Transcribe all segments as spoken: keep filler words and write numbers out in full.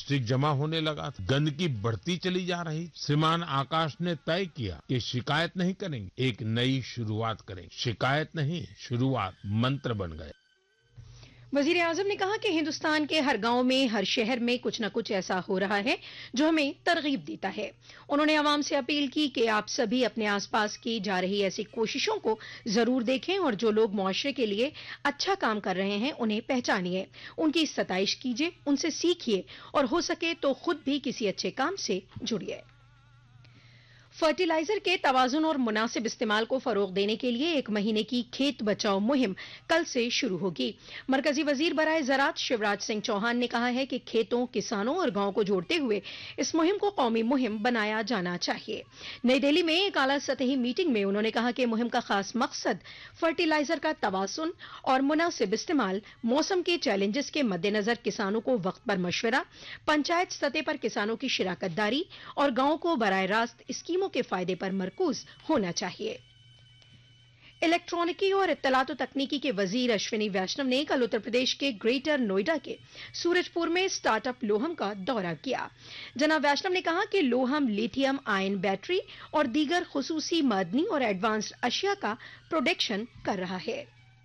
Plastic जमा होने लगा था, गंदगी बढ़ती चली जा रही। श्रीमान आकाश ने तय किया कि शिकायत नहीं करेंगे, एक नई शुरुआत करेंगे। शिकायत नहीं, शुरुआत मंत्र बन गए। वजीर आजम ने कहा कि हिंदुस्तान के हर गांव में, हर शहर में कुछ न कुछ ऐसा हो रहा है जो हमें तरगीब देता है। उन्होंने आवाम से अपील की कि आप सभी अपने आसपास की जा रही ऐसी कोशिशों को जरूर देखें और जो लोग मुआशरे के लिए अच्छा काम कर रहे हैं उन्हें पहचानिए, उनकी सताइश कीजिए, उनसे सीखिए और हो सके तो खुद भी किसी अच्छे काम से जुड़िए। फर्टिलाइजर के तवाजुन और मुनासिब इस्तेमाल को फरोग देने के लिए एक महीने की खेत बचाओ मुहिम कल से शुरू होगी। मरकजी वजीर बराए ज़राअत शिवराज सिंह चौहान ने कहा है कि खेतों, किसानों और गांव को जोड़ते हुए इस मुहिम को कौमी मुहिम बनाया जाना चाहिए। नई दिल्ली में एक आला सतही मीटिंग में उन्होंने कहा कि मुहिम का खास मकसद फर्टिलाइजर का तवाजुन और मुनासिब इस्तेमाल, मौसम के चैलेंजेस के मद्देनजर किसानों को वक्त पर मशवरा, पंचायत सतह पर किसानों की शिराकत दारी और गांवों को बराए रास्त स्कीमों के फायदे पर मरकूज होना चाहिए। इलेक्ट्रॉनिकी और इत्तलात तकनीकी के वजीर अश्विनी वैष्णव ने कल उत्तर प्रदेश के ग्रेटर नोएडा के सूरजपुर में स्टार्टअप लोहम का दौरा किया। जनाब वैष्णव ने कहा कि लोहम लिथियम आयन बैटरी और दीगर खुसूसी मदनी और एडवांस्ड अशिया का प्रोडक्शन कर रहा है।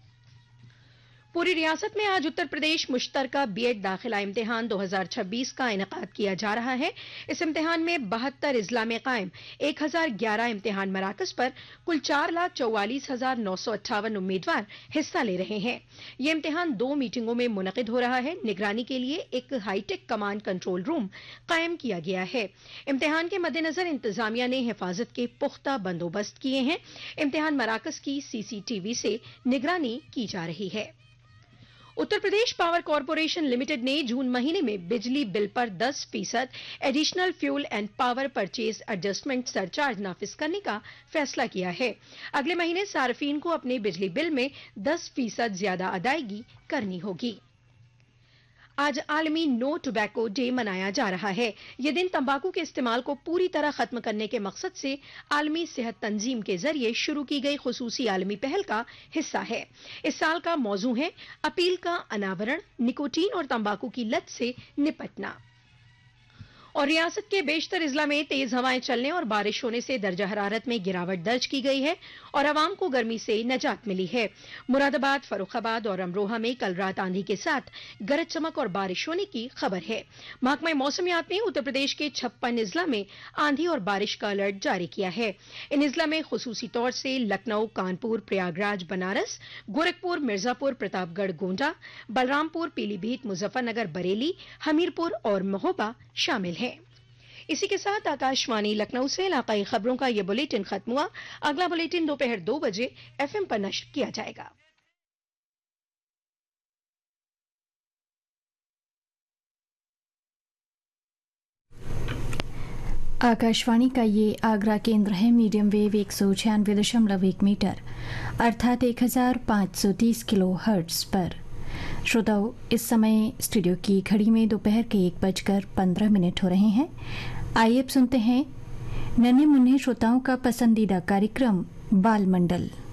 पूरी रियासत में आज उत्तर प्रदेश मुश्तरका बीएड दाखिला इम्तिहान दो हज़ार छब्बीस का इनेकाद किया जा रहा है। इस इम्तिहान में बहत्तर इजला में कायम एक हजार ग्यारह इम्तिहान मराकज पर कुल चार लाख चौवालीस हजार नौ सौ अट्ठावन उम्मीदवार हिस्सा ले रहे हैं। ये इम्तिहान दो मीटिंगों में मुनक़िद हो रहा है। निगरानी के लिए एक हाईटेक कमांड कंट्रोल रूम कायम किया गया है। इम्तिहान के मद्देनजर इंतजामिया ने हिफाजत के पुख्ता बंदोबस्त किए हैं। इम्तिहान मराकज की सीसीटीवी से निगरानी की जा रही है। Uttar Pradesh power corporation limited ने जून महीने में बिजली बिल पर दस फीसद additional fuel and power purchase adjustment surcharge नाफिज करने का फैसला किया है। अगले महीने सार्फिन को अपने बिजली बिल में दस फीसद ज्यादा अदायगी करनी होगी। आज आलमी नो टोबैको डे मनाया जा रहा है। यह दिन तंबाकू के इस्तेमाल को पूरी तरह खत्म करने के मकसद से आलमी सेहत तंजीम के जरिए शुरू की गई खुसूसी आलमी पहल का हिस्सा है। इस साल का मौजू है अपील का अनावरण, निकोटीन और तंबाकू की लत से निपटना। और रियासत के बेशतर इजला में तेज हवाएं चलने और बारिश होने से दर्जा हरारत में गिरावट दर्ज की गई है और आवाम को गर्मी से निजात मिली है। मुरादाबाद, फर्रुखाबाद और अमरोहा में कल रात आंधी के साथ गरज चमक और बारिश होने की खबर है। महकमा मौसमियात ने उत्तर प्रदेश के छप्पन इजला में आंधी और बारिश का अलर्ट जारी किया है। इन इजला में खुसूसी तौर से लखनऊ, कानपुर, प्रयागराज, बनारस, गोरखपुर, मिर्जापुर, प्रतापगढ़, गोंडा, बलरामपुर, पीलीभीत, मुजफ्फरनगर, बरेली, हमीरपुर और महोबा शामिल है। इसी के साथ आकाशवाणी लखनऊ से इलाकाई खबरों का यह बुलेटिन खत्म हुआ। अगला बुलेटिन दोपहर दो बजे एफएम पर नश्र किया जाएगा। आकाशवाणी का ये आगरा केंद्र है। मीडियम वेव एक सौ छियानवे दशमलव एक मीटर अर्थात एक हजार पाँच सौ तीस किलो हर्ट्ज पर। श्रोताओं, इस समय स्टूडियो की घड़ी में दोपहर के एक बजकर पंद्रह मिनट हो रहे हैं। आइए अब सुनते हैं नन्हे मुन्ने श्रोताओं का पसंदीदा कार्यक्रम बाल मंडल।